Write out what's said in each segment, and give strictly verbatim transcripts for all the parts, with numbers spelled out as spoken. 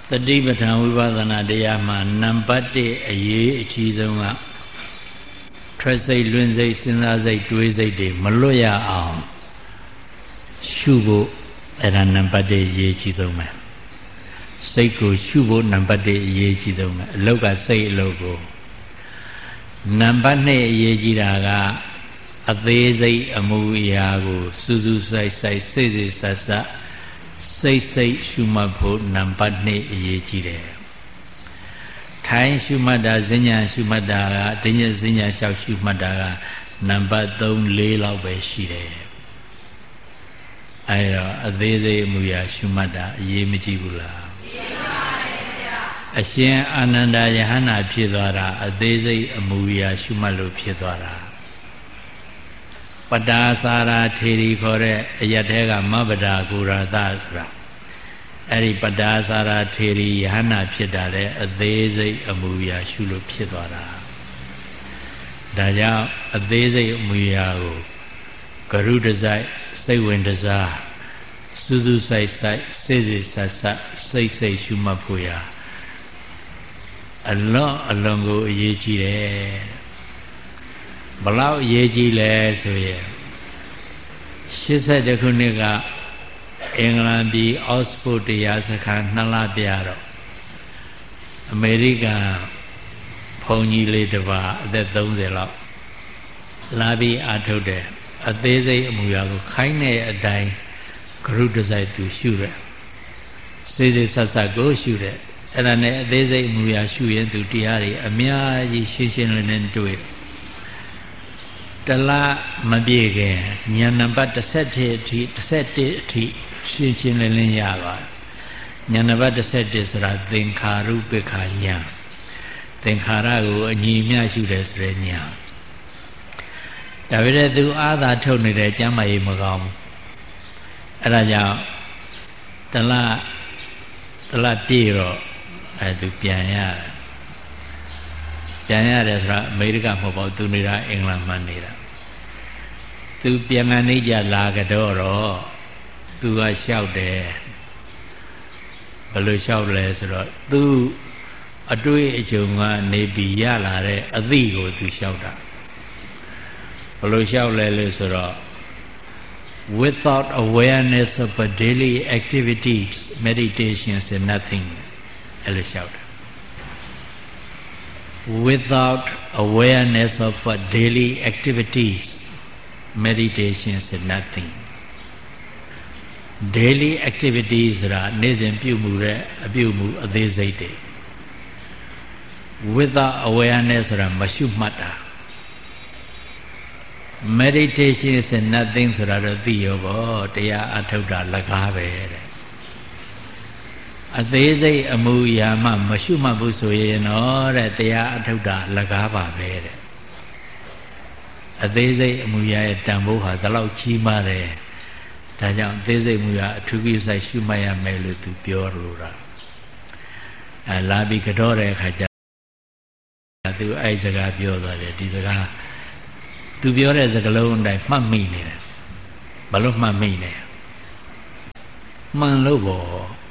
တတိပဋ္ဌာန်ဝိပဿနာတရားမှာနံပါတ်တစ်အရေးအကြီးဆုံးကထွက်စိတ်လွင်စိတ်စဉ်းစားစိတ်တွေးစိတ်တွေမလွတ်ရအောင်ရှုဖို့အဲ့ဒါနံပါတ်တစ်အရေးအကြီးဆုံးပဲစိတ်ကိုရှုဖို့နံပါတ်တစ်အရေးကြီးဆုံးပဲအလုတ်ကစိတ်အလုတ်ကိုနံပါတ်နှစ်အရေးကြီးတာကအသေးစိတ်အမှုအရာကိုစူးစူးဆိုင်ဆိုင်စိတ်စိတ်ဆက်ဆက်စိတ်စိတ်ရှုမှတ်ဖို့နံပါတ်နှစ်အရေးကြီးတယ်ထိုင်ရှုမှတ်တာဈဉ္ညာရှုမှတ်တာကဒိဉ္ဈဉ္ညာလျှောက်ရှုမှတ်တာကနံပါတ်သုံး လေးလောက်ပဲရှိတယ်အဲတော့အသေးစိတ်အမှုအရာရှုမှတ်တာအရေးမကြီးဘူးလားအရှင်အာနန္ဒယဟန္တာဖြစ်သွားတာအသေးစိတ်အမူအရာရှုမှတ်လို့ဖြစ်သွားတာပတာစာရာထေရီခေါ်တဲ့အယတ်ထဲကမဗ္ဗဒါဂုရသဆိုတာအဲ့ဒီပတာစာရာထေရီယဟန္တာဖြစ်တာလေအသေးစိတ်အမူအရာရှုလို့ဖြစ်သွားတာဒါကြောင့်အသေးစိတ်အမူအရာကိုကရုတစိုက်စိတ်ဝင်တစားစူးစူးဆိုင်ဆိုင်စိတ်စိတ်ဆက်ဆက်စိတ်စိတ်ရှုမှတ်ဖို့ရာအလွန်အလွန်ကိုအရေးကြီးတယ်ဘလောက်အရေးကြီးလဲဆိုရင်ရှစ်ဆယ့်တစ်ခုနှစ်ကအင်္ဂလန်ပြည်အောက်စဖို့တရားစခန်းနှစ်လပြတော့အမေရိကန်ဘုန်းကြီးလေးတစ်ပါးအသက်သုံးဆယ်လောက်လာပြီးအားထုတ်တယ်အသေးစိတ်အမူအရာကိုခိုင်းတဲ့အတိုင်းဂရုတစိုက်သူရှုတယ်စိတ်စိတ်ဆက်ဆက်ကိုရှုတယ်အဲ့ဒါနဲ့အသေးစိတ်အမူအရာရှုရင်သူတရားတွေအများကြီးရှင်းရှင်းလင်းလင်းတွေ့တလားမပြည့်ခင်ဉာဏ်နံပါတ်တစ်ဆက်တည်းအထိတစ်ဆက်တည်းအထိရှင်းရှင်းလင်းလင်းရပါဉာဏ်နံပါတ်တစ်ဆက်တည်းဆိုတာသင်္ခါရုပ္ပခာဉာဏ်သင်္ခါရကိုအညီအမျှရှုတယ်ဆိုတဲ့ဉာဏ်ဒါပေမဲ့သူအာသာထုတ်နေတဲ့ကျမ်းမာရေးမကောင်းဘူးအဲ့ဒါကြောင့်တလားတလားပြည့်တော့အဲသူပြန်ရတယ်ပြန်ရတယ်ဆိုတာအမေရိကမဟုတ်ပါဘူးသူနေတာအင်္ဂလန်မှာနေတာသူပြန်ကနေကြလာကြတော့တော့သူကလျှောက်တယ်ဘယ်လိုလျှောက်လဲဆိုတော့သူအတွေ့အကြုံကနေပြီးရလာတဲ့အသည့်ကိုသူလျှောက်တာဘယ်လိုလျှောက်လဲလို့ဆိုတော့ without awareness of a daily activities meditation is nothing အဲ့လိုလျှောက်တာwithout awareness of what daily activities meditation is nothing daily activities ဆိုတာနေ့စဉ်ပြုမှုတဲ့အပြုမှုအသေးစိတ်တွေ without awareness ဆိုတာမရှုမှတ်တာ meditation is nothing ဆိုတာတော့သိရောပေါ့တရားအထုတ်တာလကားပဲတဲ့အသေးစိတ်အမှုအရာမှမရှုမှတ်ဘူးဆိုရင်တော့တဲ့တရားအထုတ်တာလကားပါပဲတဲ့အသေးစိတ်အမှုအရာရဲ့တန်ဖိုးဟာဒီလောက်ကြီးမားတယ်ဒါကြောင့်အသေးစိတ်အမှုအရာအထူးကိစ္စရှုမှတ်ရမယ်လို့သူပြောလို့တာအဲလာပြီးကြောတဲ့အခါကျသူအဲ့စကားပြောသွားတယ်ဒီစကားသူပြောတဲ့စကားလုံးအတိုင်းမှတ်မိနေတယ်ဘာလို့မှတ်မိလဲမှန်လို့ပေါ့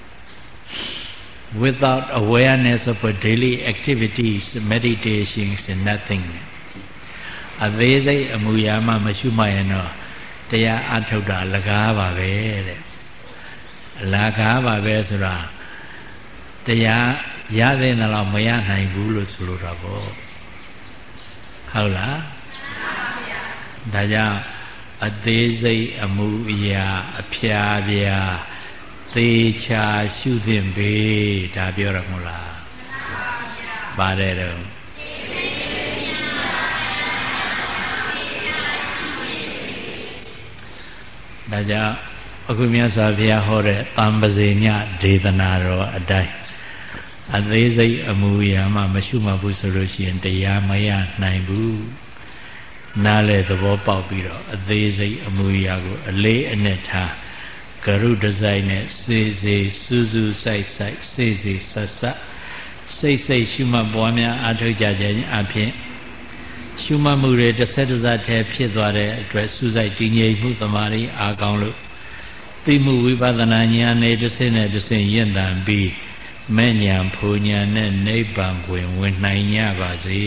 without awareness of a daily activities meditation is nothing အသေးစိတ်အမူအရာမှမရှုမှတ်ရင်တော့တရားအထုတ်တာလကားပါပဲတဲ့လကားပါပဲဆိုတာတရားရတဲ့နှလောက်မရနိုင်ဘူးလို့ဆိုလိုတာပေါ့ဟုတ်လားဒါကြောင့်အသေးစိတ်အမူအရာအဖျားပြားသေချာရှုသင့်ပေဒါပြောရမို့လားပါတယ်တော့ဒါကြောင့်အခုမြတ်စွာဘုရားဟောတဲ့တံပဇေညဒေသနာတော်အတိုင်းအသေးစိတ်အမူအရာမှမရှုမှတ်ဘူးဆိုလို့ရှိရင်တရားမရနိုင်ဘူးနားလေသဘောပေါက်ပြီးတော့အသေးစိတ်အမူအရာကိုအလေးအနက်ထားကရုတစိုက်နဲ့စေစေစူးစူးဆိုင်ဆိုင်စေစေဆက်ဆက်စိတ်စိတ်ရှုမှတ်ပွားများအားထုတ်ကြခြင်းအပြင်ရှုမှတ်မှုတွေတစ်ဆက်တစ်ဆက်တည်းဖြစ်သွားတဲ့အတွက်စူးစိုက်တည်ငြိမ်မှုသမာဓိအားကောင်းလို့သိမှုဝိပဿနာဉာဏ်နဲ့တစ်ဆင့်နဲ့တစ်ဆင့်ရင့်တန်ပြီးမဲ့ညာဖူညာနဲ့နိဗ္ဗာန်ကိုဝင်နိုင်ကြပါစေ